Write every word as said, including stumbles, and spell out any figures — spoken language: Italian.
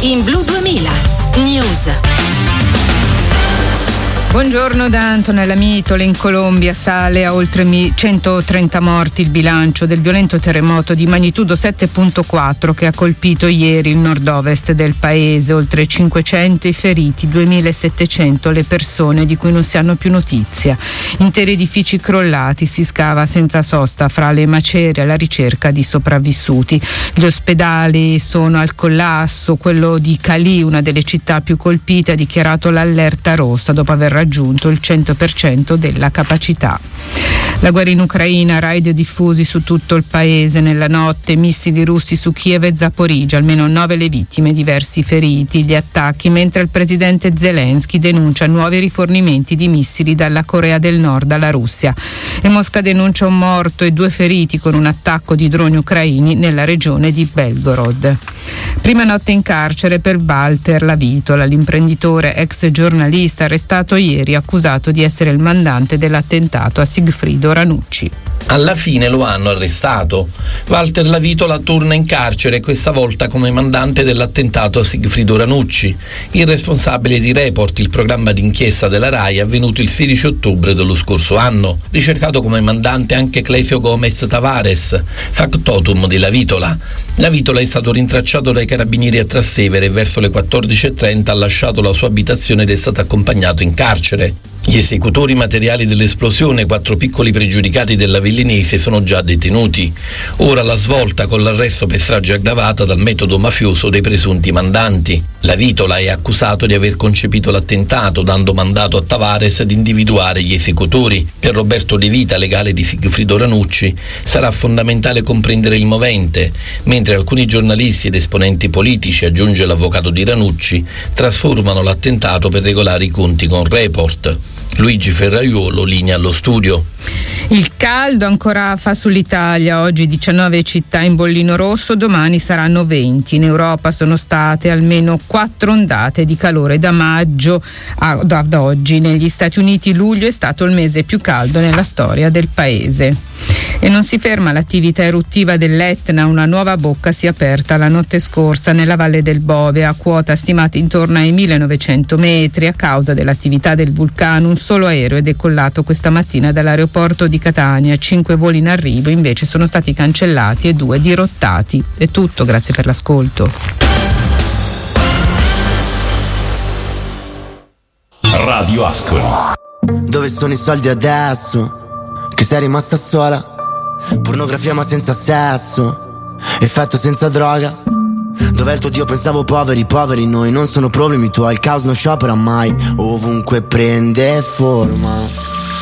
in Blu duemila News. Buongiorno da Antonella Mitole. In Colombia sale a oltre centotrenta morti il bilancio del violento terremoto di magnitudo sette virgola quattro che ha colpito ieri il nord-ovest del paese. Oltre cinquecento i feriti, duemilasettecento le persone di cui non si hanno più notizia. Interi edifici crollati, si scava senza sosta fra le macerie alla ricerca di sopravvissuti. Gli ospedali sono al collasso. Quello di Cali, una delle città più colpite, ha dichiarato l'allerta rossa dopo aver raggiunto il cento per cento della capacità. La guerra in Ucraina, raid diffusi su tutto il paese nella notte, missili russi su Kiev e Zaporizhzhia, almeno nove le vittime, diversi feriti. Gli attacchi mentre il presidente Zelensky denuncia nuovi rifornimenti di missili dalla Corea del Nord alla Russia, e Mosca denuncia un morto e due feriti con un attacco di droni ucraini nella regione di Belgorod. Prima notte in carcere per Walter Lavitola, l'imprenditore ex giornalista arrestato ieri, accusato di essere il mandante dell'attentato a Sigfrido Ranucci. Alla fine lo hanno arrestato. Walter Lavitola torna in carcere, questa volta come mandante dell'attentato a Sigfrido Ranucci, il responsabile di Report, il programma d'inchiesta della RAI avvenuto il sedici ottobre dello scorso anno. Ricercato come mandante anche Clesio Gomez Tavares, factotum di Lavitola. Lavitola è stato rintracciato dai carabinieri a Trastevere e verso le quattordici e trenta ha lasciato la sua abitazione ed è stato accompagnato in carcere. Gli esecutori materiali dell'esplosione, quattro piccoli pregiudicati della Vellinese, sono già detenuti. Ora la svolta con l'arresto per strage aggravata dal metodo mafioso dei presunti mandanti. Lavitola è accusato di aver concepito l'attentato, dando mandato a Tavares di individuare gli esecutori. Per Roberto De Vita, legale di Sigfrido Ranucci, sarà fondamentale comprendere il movente, mentre alcuni giornalisti ed esponenti politici, aggiunge l'avvocato di Ranucci, trasformano l'attentato per regolare i conti con Report. Luigi Ferraiuolo, linea allo studio. Il caldo ancora fa sull'Italia, oggi diciannove città in bollino rosso, domani saranno venti. In Europa sono state almeno quattro ondate di calore da maggio ad oggi. Negli Stati Uniti luglio è stato il mese più caldo nella storia del paese. E non si ferma l'attività eruttiva dell'Etna, una nuova bocca si è aperta la notte scorsa nella Valle del Bove, a quota stimata intorno ai millenovecento metri. A causa dell'attività del vulcano un solo aereo è decollato questa mattina dall'aeroporto di Catania, cinque voli in arrivo invece sono stati cancellati e due dirottati. È tutto, grazie per l'ascolto. Radio Ascoli. Dove sono i soldi adesso? Che sei rimasta sola? Pornografia ma senza sesso, effetto senza droga. Dov'è il tuo Dio? Pensavo poveri, poveri noi. Non sono problemi tuoi, il caos non sciopera mai. Ovunque prende forma.